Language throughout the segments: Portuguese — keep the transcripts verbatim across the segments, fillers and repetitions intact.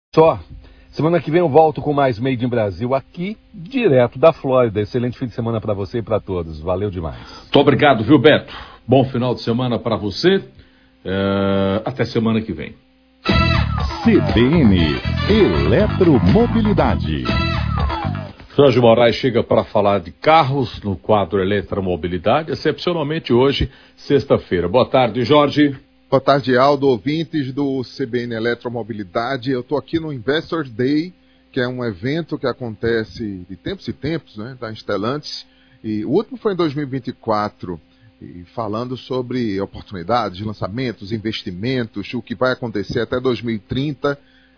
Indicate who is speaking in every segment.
Speaker 1: Só. Semana que vem eu volto com mais Made in Brasil aqui, direto da Flórida. Excelente fim de semana para você e para todos. Valeu demais.
Speaker 2: Muito obrigado, viu, Beto? Bom final de semana para você. É... Até semana que vem.
Speaker 3: C B N Eletromobilidade.
Speaker 2: Jorge Moraes chega para falar de carros no quadro Eletromobilidade, excepcionalmente hoje, sexta-feira. Boa tarde, Jorge.
Speaker 4: Boa tarde, Aldo, ouvintes do C B N Eletromobilidade. Eu estou aqui no Investor Day, que é um evento que acontece de tempos e tempos, né, da Stellantis. E o último foi em dois mil e vinte e quatro, e falando sobre oportunidades, lançamentos, investimentos, o que vai acontecer até dois mil e trinta.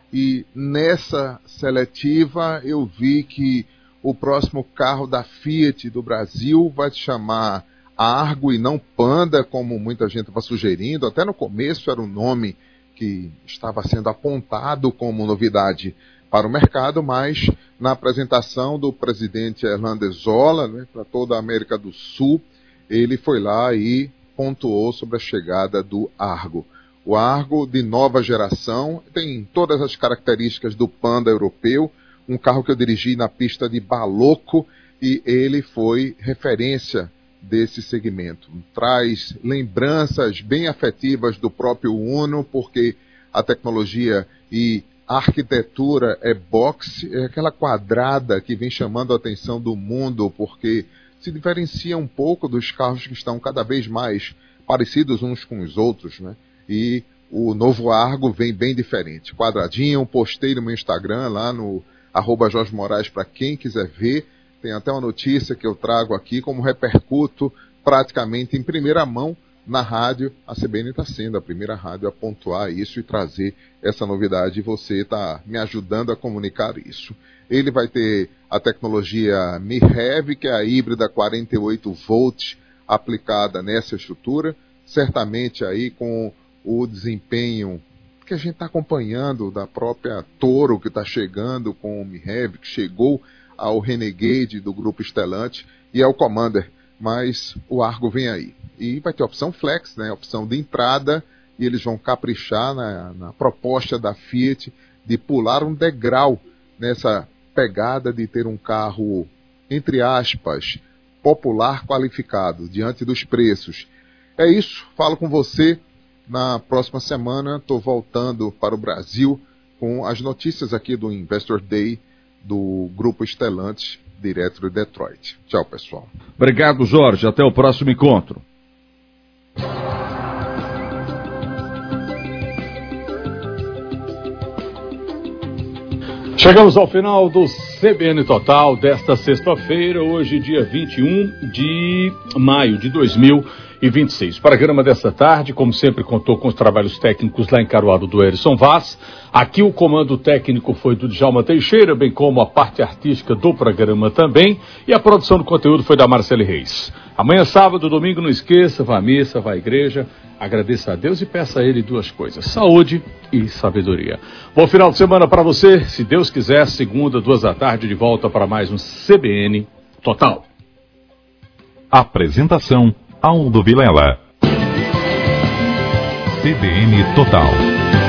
Speaker 4: E nessa seletiva eu vi que o próximo carro da Fiat do Brasil vai se chamar Argo e não Panda, como muita gente estava sugerindo. Até no começo era um nome que estava sendo apontado como novidade para o mercado, mas na apresentação do presidente Hernando Zola, né, para toda a América do Sul, ele foi lá e pontuou sobre a chegada do Argo. O Argo de nova geração tem todas as características do Panda europeu, um carro que eu dirigi na pista de Baloco e ele foi referência desse segmento. Traz lembranças bem afetivas do próprio Uno, porque a tecnologia e a arquitetura é box, é aquela quadrada que vem chamando a atenção do mundo, porque se diferencia um pouco dos carros que estão cada vez mais parecidos uns com os outros, né? E o novo Argo vem bem diferente. Quadradinho, postei no meu Instagram, lá no arroba Jorge Moraes, para quem quiser ver. Tem até uma notícia que eu trago aqui, como repercuto praticamente em primeira mão na rádio. A C B N está sendo a primeira rádio a pontuar isso e trazer essa novidade. E você está me ajudando a comunicar isso. Ele vai ter a tecnologia M I R E V, que é a híbrida quarenta e oito volts aplicada nessa estrutura. Certamente aí com o desempenho que a gente está acompanhando da própria Toro, que está chegando com o M I R E V, que chegou ao Renegade do grupo Stellantis e ao Commander, mas o Argo vem aí. E vai ter a opção Flex, né, a opção de entrada, e eles vão caprichar na, na proposta da Fiat de pular um degrau nessa pegada de ter um carro, entre aspas, popular qualificado, diante dos preços. É isso, falo com você na próxima semana, estou voltando para o Brasil com as notícias aqui do Investor Day do grupo Stellantis, direto de Detroit. Tchau, pessoal.
Speaker 2: Obrigado, Jorge. Até o próximo encontro. Chegamos ao final do C B N Total desta sexta-feira, hoje dia vinte e um de maio de dois mil e vinte e seis. O programa desta tarde, como sempre, contou com os trabalhos técnicos lá em Caruaru do Erison Vaz. Aqui o comando técnico foi do Djalma Teixeira, bem como a parte artística do programa também. E a produção do conteúdo foi da Marcele Reis. Amanhã, sábado, domingo, não esqueça, vá à missa, vá à igreja, agradeça a Deus e peça a Ele duas coisas, saúde e sabedoria. Bom final de semana para você, se Deus quiser, segunda, duas da tarde, de volta para mais um C B N Total.
Speaker 3: Apresentação Aldo Vilela. C B N Total.